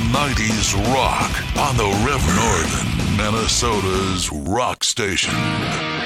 90s rock on the River, Northern Minnesota's rock station.